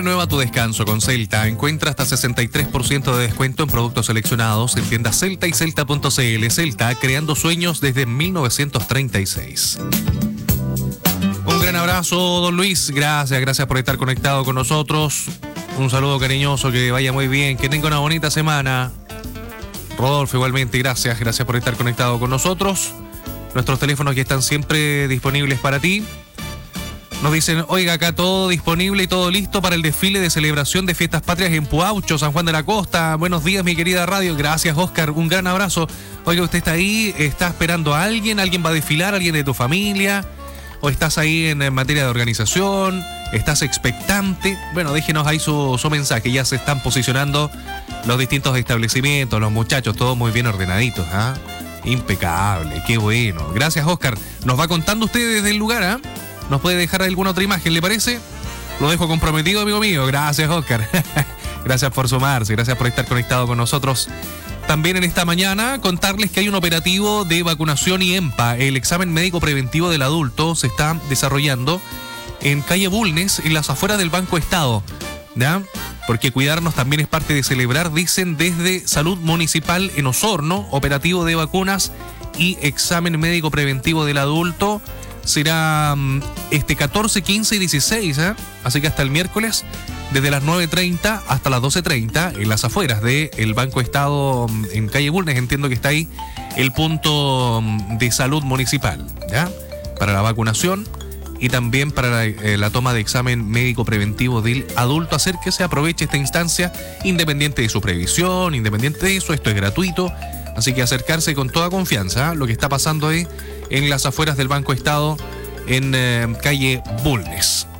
Renueva tu descanso con Celta. Encuentra hasta 63% de descuento en productos seleccionados en tiendas Celta y Celta.cl. Celta, creando sueños desde 1936. Un gran abrazo, don Luis. Gracias por estar conectado con nosotros. Un saludo cariñoso, que vaya muy bien, que tenga una bonita semana. Rodolfo, igualmente, gracias por estar conectado con nosotros. Nuestros teléfonos que están siempre disponibles para ti. Nos dicen, oiga, acá todo disponible y todo listo para el desfile de celebración de Fiestas Patrias en Puaucho, San Juan de la Costa. Buenos días, mi querida radio. Gracias, Oscar. Un gran abrazo. Oiga, usted está ahí, está esperando a alguien va a desfilar, alguien de tu familia, o estás ahí en materia de organización, estás expectante. Bueno, déjenos ahí su mensaje. Ya se están posicionando los distintos establecimientos, los muchachos, todos muy bien ordenaditos, ¿ah? Impecable, qué bueno. Gracias, Oscar. Nos va contando usted desde el lugar, ¿ah? ¿Nos puede dejar alguna otra imagen, le parece? Lo dejo comprometido, amigo mío. Gracias, Oscar. Gracias por sumarse, gracias por estar conectado con nosotros. También en esta mañana contarles que hay un operativo de vacunación y EMPA. El examen médico preventivo del adulto se está desarrollando en calle Bulnes, en las afueras del Banco Estado, ¿ya? Porque cuidarnos también es parte de celebrar, dicen desde Salud Municipal en Osorno. Operativo de vacunas y examen médico preventivo del adulto. Será este 14, 15 y 16, ¿eh? Así que hasta el miércoles, desde las 9:30 hasta las 12:30, en las afueras del Banco Estado, en calle Bulnes. Entiendo que está ahí el punto de salud municipal, ¿ya? Para la vacunación y también para la toma de examen médico preventivo del adulto. Hacer que se aproveche esta instancia, independiente de su previsión, independiente de eso, esto es gratuito. Así que acercarse con toda confianza, ¿eh? Lo que está pasando ahí en las afueras del Banco Estado, en calle Bulnes.